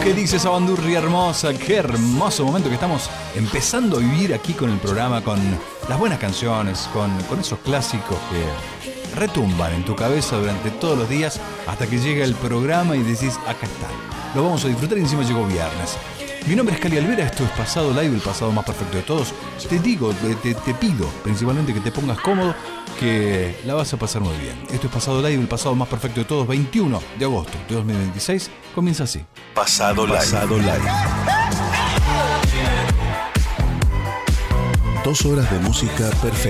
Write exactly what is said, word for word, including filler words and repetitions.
¿Qué dice esa bandurria hermosa? Qué hermoso momento que estamos empezando a vivir aquí con el programa, con las buenas canciones, con, con esos clásicos que retumban en tu cabeza durante todos los días hasta que llega el programa y decís, acá está, lo vamos a disfrutar y encima llegó viernes. Mi nombre es Cali Alvera, esto es Pasado Live, el pasado más perfecto de todos. Te digo, te, te pido principalmente que te pongas cómodo, que la vas a pasar muy bien. Esto es Pasado Live, el pasado más perfecto de todos, veintiuno de agosto de dos mil veintiséis. Comienza así. Pasado Live. Pasado Live. Dos horas de música perfecta.